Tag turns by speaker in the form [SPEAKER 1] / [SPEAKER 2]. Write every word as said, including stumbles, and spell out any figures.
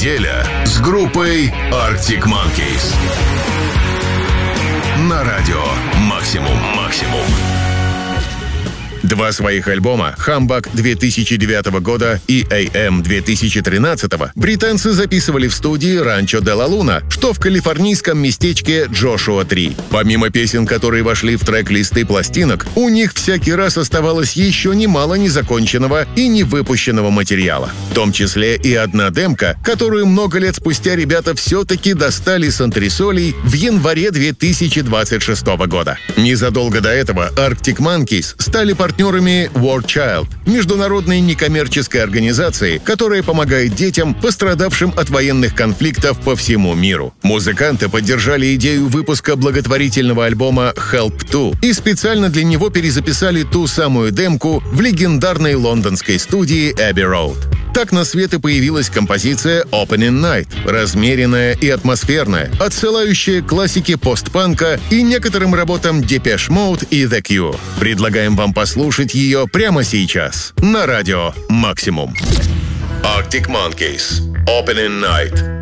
[SPEAKER 1] Неделя с группой Arctic Monkeys. На радио «Максимум». «Максимум». Два своих альбома «Humbug» две тысячи девятого года и «эй эм» две тысячи тринадцатого британцы записывали в студии «Ранчо де ла Луна», что в калифорнийском местечке Джошуа три. Помимо песен, которые вошли в трек-листы пластинок, у них всякий раз оставалось еще немало незаконченного и невыпущенного материала. В том числе и одна демка, которую много лет спустя ребята все-таки достали с антресолей в январе две тысячи двадцать шестого года. Незадолго до этого Arctic Monkeys стали партнерами партнерами War Child, международной некоммерческой организации, которая помогает детям, пострадавшим от военных конфликтов по всему миру. Музыканты поддержали идею выпуска благотворительного альбома Help два и специально для него перезаписали ту самую демку в легендарной лондонской студии Abbey Road. Так на свет и появилась композиция Opening Night, размеренная и атмосферная, отсылающая к классике постпанка и некоторым работам Depeche Mode и The Cure. Предлагаем вам послушать ее прямо сейчас на радио «Максимум». Arctic Monkeys. Opening Night.